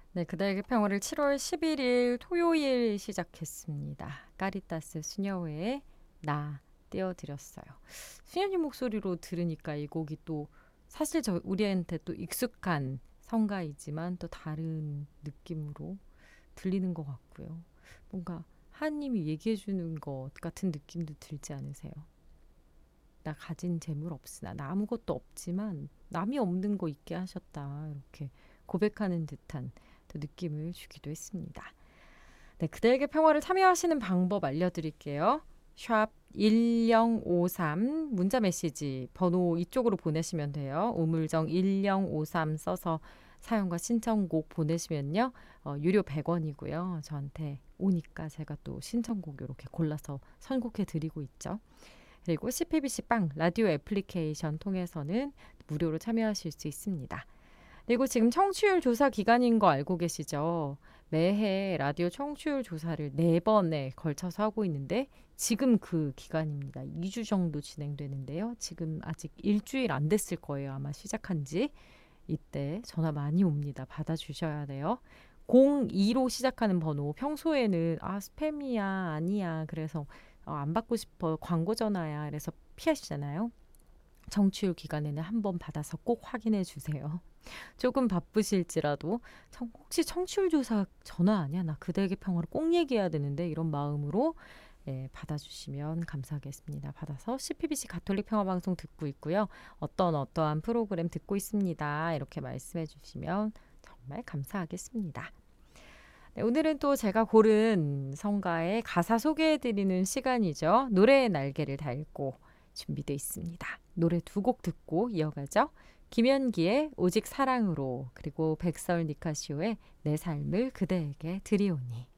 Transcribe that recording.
네, 그대에게 평화를 7월 11일 토요일 시작했습니다. 까리따스 수녀의 나 띄워드렸어요. 수녀님 목소리로 들으니까 이 곡이 또 사실 우리한테 또 익숙한 성가이지만 또 다른 느낌으로 들리는 것 같고요. 뭔가 하나님이 얘기해 주는 것 같은 느낌도 들지 않으세요? 나 가진 재물 없으나 나 아무것도 없지만 남이 없는 거 있게 하셨다. 이렇게 고백하는 듯한 또 느낌을 주기도 했습니다. 네, 그대에게 평화를 참여하시는 방법 알려드릴게요. 샵 1053 문자 메시지 번호 이쪽으로 보내시면 돼요. 우물정 1053 써서 사연과 신청곡 보내시면요. 유료 100원이고요. 저한테 오니까 제가 또 신청곡 이렇게 골라서 선곡해 드리고 있죠. 그리고 CPBC 빵 라디오 애플리케이션 통해서는 무료로 참여하실 수 있습니다. 그리고 지금 청취율 조사 기간인 거 알고 계시죠? 매해 라디오 청취율 조사를 4번에 걸쳐서 하고 있는데 지금 그 기간입니다. 2주 정도 진행되는데요. 지금 아직 일주일 안 됐을 거예요. 아마 시작한 지. 이때 전화 많이 옵니다. 받아주셔야 돼요. 02로 시작하는 번호 평소에는 스팸이야 아니야 그래서 안 받고 싶어 광고 전화야 그래서 피하시잖아요. 정치율 기간에는 한번 받아서 꼭 확인해 주세요. 조금 바쁘실지라도 혹시 청취율 조사 전화 아니야? 나 그대에게 평화를 꼭 얘기해야 되는데 이런 마음으로 받아주시면 감사하겠습니다. 받아서 CPBC 가톨릭 평화방송 듣고 있고요. 어떠한 프로그램 듣고 있습니다. 이렇게 말씀해 주시면 정말 감사하겠습니다. 네, 오늘은 또 제가 고른 성가의 가사 소개해드리는 시간이죠. 노래의 날개를 달고 준비되어 있습니다. 노래 2곡 듣고 이어가죠. 김연기의 오직 사랑으로 그리고 백설 니카시오의 내 삶을 그대에게 드리오니.